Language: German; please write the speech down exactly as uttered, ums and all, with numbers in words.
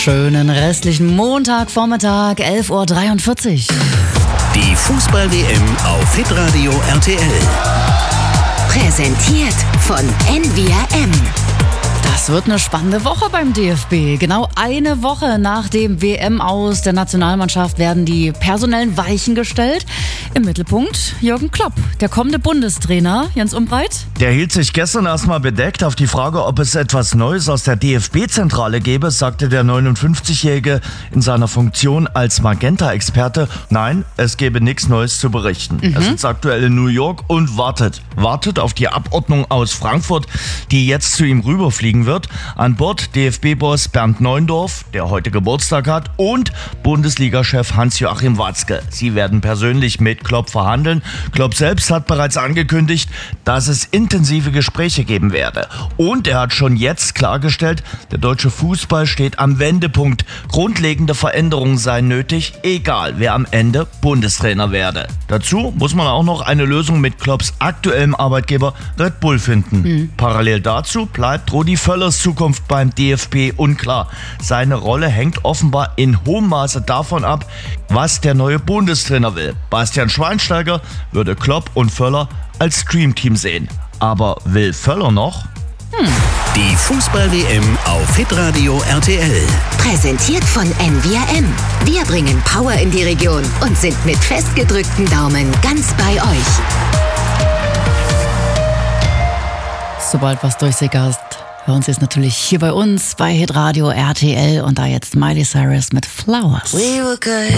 Schönen restlichen Montagvormittag, elf Uhr dreiundvierzig. Die Fußball-W M auf Hitradio R T L. Präsentiert von N V R M. Das wird eine spannende Woche beim D F B. Genau eine Woche nach dem W M-Aus der Nationalmannschaft werden die personellen Weichen gestellt. Im Mittelpunkt Jürgen Klopp, der kommende Bundestrainer. Jens Umbreit? Der hielt sich gestern erstmal bedeckt. Auf die Frage, ob es etwas Neues aus der D F B-Zentrale gäbe, sagte der neunundfünfzigjährige in seiner Funktion als Magenta-Experte: Nein, es gäbe nichts Neues zu berichten. Mhm. Er sitzt aktuell in New York und wartet. Wartet auf die Abordnung aus Frankfurt, die jetzt zu ihm rüberfliegen wird. An Bord D F B-Boss Bernd Neuendorf, der heute Geburtstag hat, und Bundesliga-Chef Hans-Joachim Watzke. Sie werden persönlich mit Klopp verhandeln. Klopp selbst hat bereits angekündigt, dass es intensive Gespräche geben werde. Und er hat schon jetzt klargestellt, der deutsche Fußball steht am Wendepunkt. Grundlegende Veränderungen seien nötig, egal wer am Ende Bundestrainer werde. Dazu muss man auch noch eine Lösung mit Klopps aktuellem Arbeitgeber Red Bull finden. Mhm. Parallel dazu bleibt Rudi Völlers Zukunft beim D F B unklar. Seine Rolle hängt offenbar in hohem Maße davon ab, was der neue Bundestrainer will. Bastian Schweinsteiger würde Klopp und Völler als Streamteam sehen. Aber will Völler noch? Hm. Die Fußball-W M auf Hitradio R T L. Präsentiert von N V R M. Wir bringen Power in die Region und sind mit festgedrückten Daumen ganz bei euch. Sobald was durchsickert, hören Sie es natürlich hier bei uns bei Hitradio R T L und da jetzt Miley Cyrus mit Flowers. We were good.